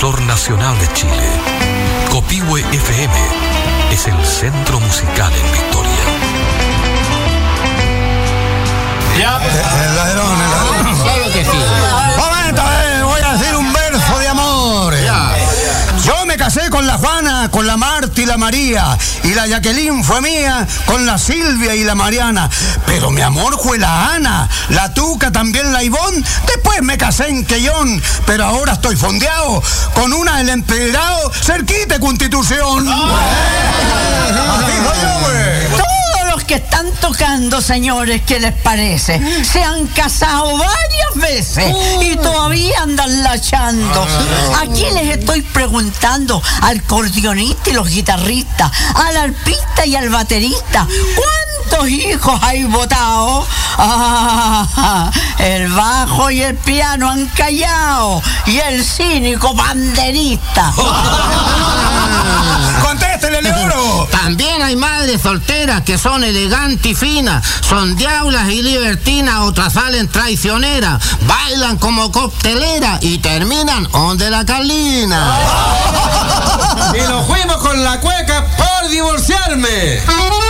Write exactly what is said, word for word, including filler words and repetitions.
difusor nacional de Chile. Copihue F M es el centro musical en Victoria. Ya. El ladrón, el ladrón. Claro que sí. Momento, eh, voy a decir un verso de amor. Ya. Yo me casé con la Juana, con la Marta y la María, y la Jacqueline fue mía, con la Silvia y la Mariana. Pero mi amor fue la Ana, la Tuca, también la Ivonne. Después me casé en Quellón, pero ahora estoy fondeado con una del empedrado, cerquita de Constitución. Así soy yo, güey. Todos los que están tocando, señores, ¿qué les parece? Se han casado varias veces y todavía andan lachando. Aquí les estoy preguntando al acordeonista y los guitarristas, al arpista y al baterista, ¿cuántos hijos hay votado? Ah, el bajo y el piano han callado y el cínico banderista. ¡Contéstele, Leoro! También hay madres solteras que son elegantes y finas, son diablas y libertinas, otras salen traicioneras, bailan como cocteleras y terminan donde la Carlina. Y nos fuimos con la cueca por divorciarme.